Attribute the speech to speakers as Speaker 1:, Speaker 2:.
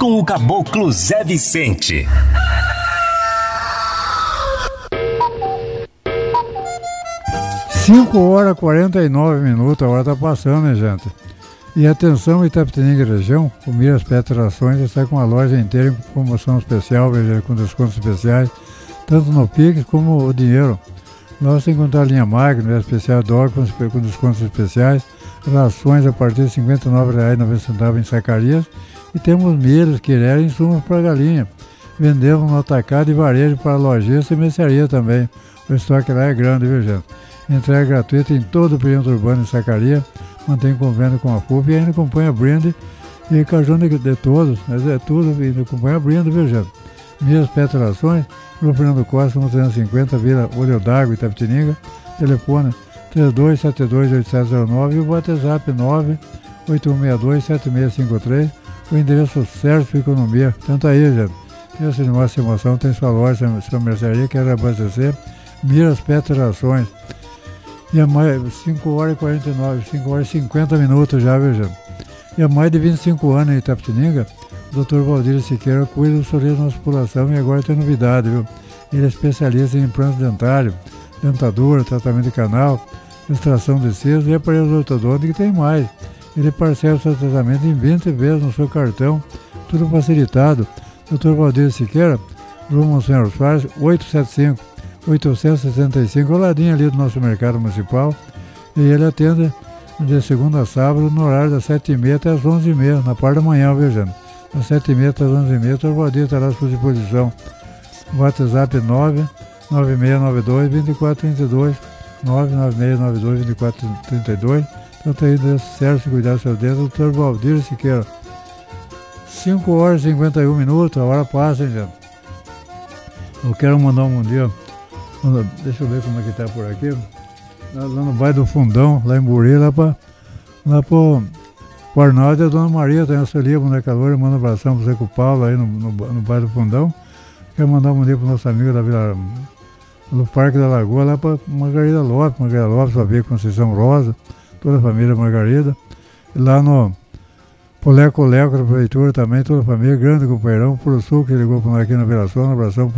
Speaker 1: com o Caboclo Zé Vicente.
Speaker 2: Cinco horas e 49 minutos, a hora tá passando, né, gente? E atenção, Itapetininga região, o Miras Pet Rações está com a loja inteira em promoção especial, veja, com descontos especiais, tanto no Pix como o dinheiro. Lá você encontrar a linha Magno, especial Dog com descontos especiais, rações a partir de R$ 59,90 em sacarias, e temos milhas, quiré e insumos para galinha. Vendemos no atacado e varejo para lojista e mercearia também. O estoque lá é grande, viu, gente? Entrega gratuita em todo o perímetro urbano em Sacaria, mantém convênio com a FUP e ainda acompanha brinde e cajuna de todos, mas é tudo, e acompanha brinde, viu, gente? Miras Pet Rações, Rua Fernando Costa, 350, Vila Olho d'Água, Itapetininga, telefone 32728709 e o WhatsApp 981627653, o endereço Certo Economia. Tanto aí, gente, essa nossa emoção tem sua loja, sua mercearia, quer abastecer, Miras Pet Rações. E há mais 5 horas e 49, 5 horas e 50 minutos já, viu, gente? E há mais de 25 anos em Itapetininga, o Dr. Valdir Siqueira cuida do sorriso da nossa população e agora tem novidade, viu? Ele é especialista em implante dentário, dentadura, tratamento de canal, extração de siso e aparelhos ortodônticos, e tem mais. Ele parcela o seu tratamento em 20 vezes no seu cartão, tudo facilitado. Dr. Valdir Siqueira, Rua Monsenhor Soares, 865, ao ladinho ali do nosso mercado municipal, e ele atende de segunda a sábado no horário das 7h30 até as 11h30, na parte da manhã, viu, gente? Das 7h30 até as 11h30, o Dr. Valdir estará à sua disposição. WhatsApp 99692-2432, 99692-2432, tanto aí de Sérgio cuidar dos seus dedos, Dr. Valdir Siqueira. 5 horas e 51 minutos, a hora passa, hein, gente? Eu quero mandar um dia, deixa eu ver como é que tá por aqui, lá no bairro do Fundão, lá em Buri, lá pro Arnaldo e a Dona Maria, tem a Celia, boneca loura, manda um abração pro Zé com o Paulo aí no bairro do Fundão. Quero mandar um dia pro nosso amigo da Vila, no Parque da Lagoa, lá pra Margarida Lopes, Fabio Conceição Rosa, toda a família Margarida. E lá no Poleco da Prefeitura também, toda a família, grande companheirão, Puro Sul, que ligou para nós aqui na Vila Sônia, um abração.